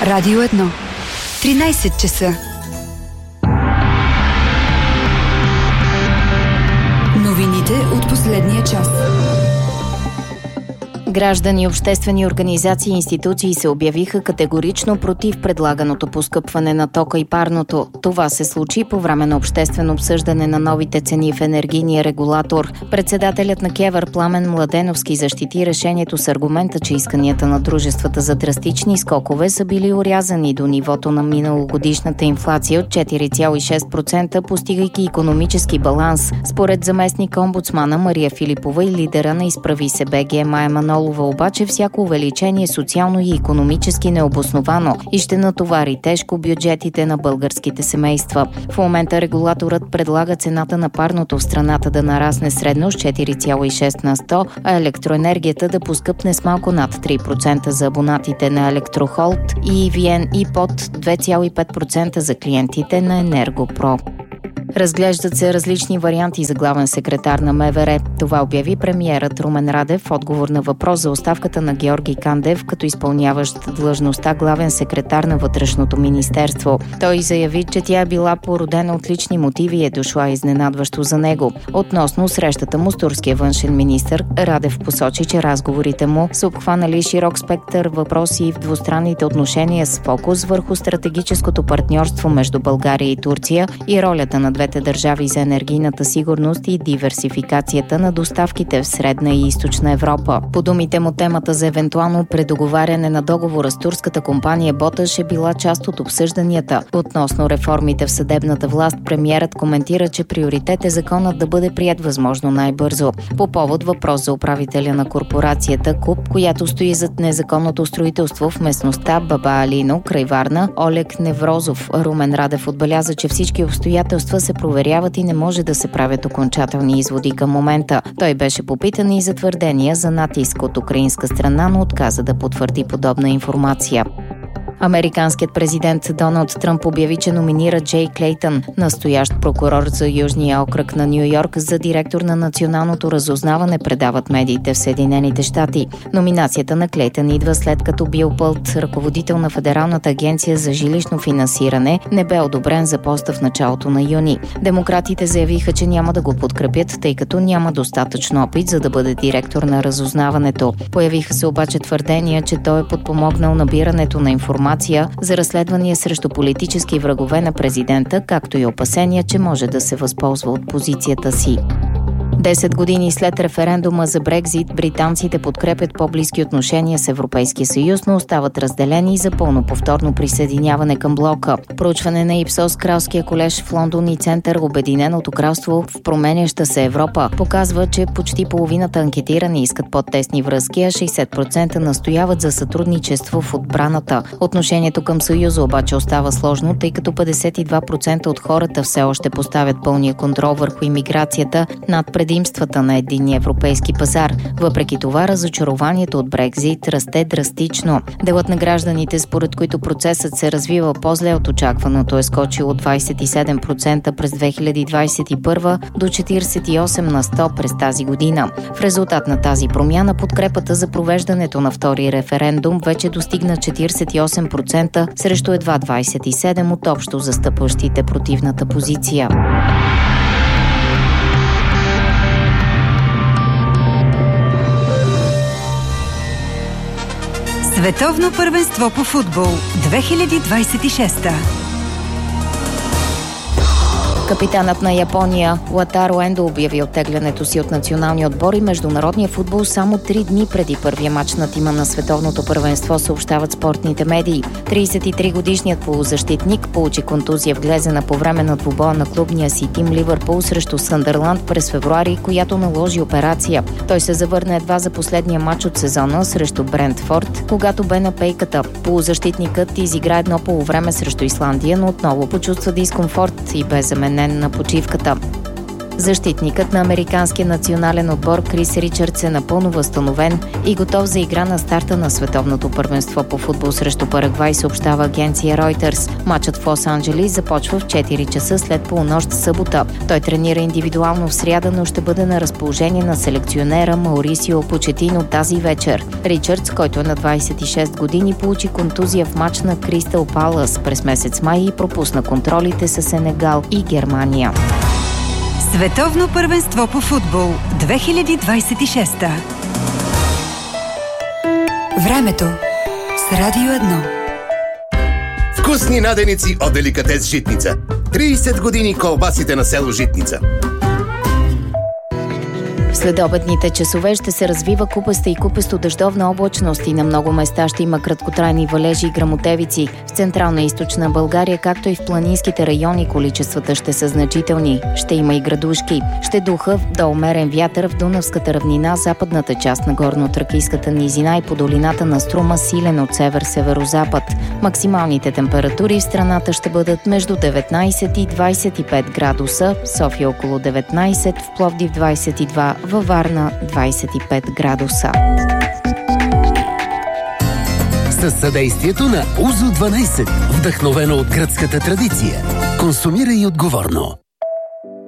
Радио 1. 13 часа. Новините от последния час. Граждани, обществени организации и институции се обявиха категорично против предлаганото поскъпване на тока и парното. Това се случи по време на обществено обсъждане на новите цени в енергийния регулатор. Председателят на КЕВР Пламен Младеновски защити решението с аргумента, че исканията на дружествата за драстични скокове са били орязани до нивото на миналогодишната инфлация от 4,6%, постигайки икономически баланс. Според заместник-омбудсмана Мария Филипова и лидера на Изправи се БГ Мая Манолова, обаче всяко увеличение е социално и икономически необосновано и ще натовари тежко бюджетите на българските семейства. В момента регулаторът предлага цената на парното в страната да нарасне средно с 4,6 на 100, а електроенергията да поскъпне с малко над 3% за абонатите на Електрохолд и EVN и под 2,5% за клиентите на Енергопро. Разглеждат се различни варианти за главен секретар на МВР. Това обяви премиерът Румен Радев в отговор на въпрос за оставката на Георги Кандев като изпълняващ длъжността главен секретар на Вътрешното министерство. Той заяви, че тя е била породена от лични мотиви и е дошла изненадващо за него. Относно срещата му с турския външен министър, Радев посочи, че разговорите му са обхванали широк спектър въпроси в двустранните отношения с фокус върху стратегическото партньорство между България и Турция и ролята на двете държави за енергийната сигурност и диверсификацията на доставките в Средна и Източна Европа. По думите му, темата за евентуално предоговаряне на договора с турската компания Боташ е била част от обсъжданията. Относно реформите в съдебната власт, премиерът коментира, че приоритет е законът да бъде приет възможно най-бързо. По повод въпрос за управителя на корпорацията КУП, която стои зад незаконното строителство в местността Баба Алино, край Варна, Олег Неврозов. Румен Радев отбеляза, че всички обстоятелства се проверяват и не може да се правят окончателни изводи към момента. Той беше попитан и за твърдения за натиск от украинска страна, но отказа да потвърди подобна информация. Американският президент Доналд Тръмп обяви, че номинира Джей Клейтън, настоящ прокурор за Южния окръг на Ню Йорк, за директор на Националното разузнаване, предават медиите в Съединените щати. Номинацията на Клейтън идва след като Бил Пълт, ръководител на Федералната агенция за жилищно финансиране, не бе одобрен за поста в началото на юни. Демократите заявиха, че няма да го подкрепят, тъй като няма достатъчно опит за да бъде директор на разузнаването. Появиха се обаче твърдения, че той е подпомогнал набирането на информация за разследвания срещу политически врагове на президента, както и опасения, че може да се възползва от позицията си. 10 години след референдума за Брекзит, британците подкрепят по-близки отношения с Европейския съюз, но остават разделени за пълно повторно присъединяване към блока. Проучване на Ипсос, Кралския колеж в Лондон и Център Обединеното кралство в променяща се Европа показва, че почти половината анкетирани искат по-тесни връзки, а 60% настояват за сътрудничество в отбраната. Отношението към Съюза обаче остава сложно, тъй като 52% от хората все още поставят пълния контрол върху имиграцията над предимствата на единния европейски пазар. Въпреки това, разочарованието от Брекзит расте драстично. Делът на гражданите, според които процесът се развива по-зле от очакваното, е скочил от 27% през 2021 до 48 на 100 през тази година. В резултат на тази промяна, подкрепата за провеждането на втори референдум вече достигна 48% срещу едва 27% от общо застъпващите противната позиция. Световно първенство по футбол 2026. Капитанът на Япония Уатаро Ендо обяви оттеглянето си от националния отбор и международния футбол само 3 дни преди първия мач на тима на световното първенство, съобщават спортните медии. 33-годишният полузащитник получи контузия в глезена по време на двубоя на клубния си тим Ливърпул срещу Съндърланд през февруари, която наложи операция. Той се завърна едва за последния мач от сезона срещу Брентфорд, когато бе на пейката. Полузащитникът изигра едно полувреме срещу Исландия, но отново почувства дискомфорт и бе заменен на почивката. Защитникът на американския национален отбор Крис Ричардс е напълно възстановен и готов за игра на старта на световното първенство по футбол срещу Парагвай, съобщава агенция Reuters. Матчът в Лос-Анджелис започва в 4 часа след полунощ събота. Той тренира индивидуално в сряда, но ще бъде на разположение на селекционера Маурисио Почетино тази вечер. Ричардс, който е на 26 години, получи контузия в матч на Кристал Палас през месец май и пропусна контролите с Сенегал и Германия. Световно първенство по футбол 2026. Времето с Радио 1. Вкусни наденици от Деликатес Житница. 30 години колбасите на село Житница. В следобедните часове ще се развива купеста и купесто-дъждовна облачност и на много места ще има краткотрайни валежи и гръмотевици. В централна и източна България, както и в планинските райони, количествата ще са значителни. Ще има и градушки. Ще духа до умерен вятър в Дунавската равнина, западната част на горно-тракийската низина и по долината на Струма, силен от север-северозапад. Максималните температури в страната ще бъдат между 19 и 25 градуса, в София около 19, в Пловдив 22, във Варна 25 градуса. Със съдействието на УЗО 12, вдъхновено от гръцката традиция. Консумирай отговорно.